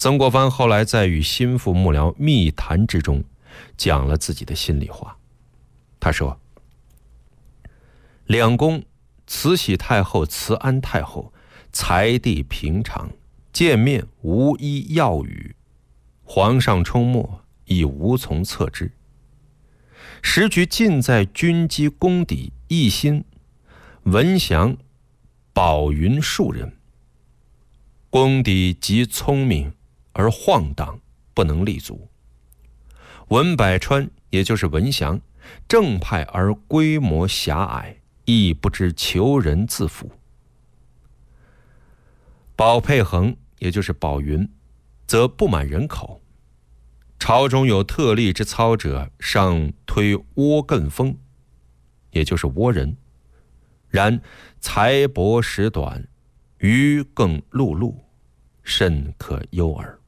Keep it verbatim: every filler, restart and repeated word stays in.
曾国藩后来在与心腹幕僚密谈之中，讲了自己的心里话。他说：“两宫慈禧太后、慈安太后才地平常，见面无一要语，皇上冲没，已无从测之。时局尽在军机宫邸一心文祥、宝云数人，宫邸极聪明而晃荡，不能立足。文百川也就是文祥，正派而规模狭隘，亦不知求人自辅。宝佩衡也就是宝云，则不满人口。朝中有特例之操者，尚推倭艮风，也就是倭人。然才薄识短，愚更碌碌，甚可忧耳。”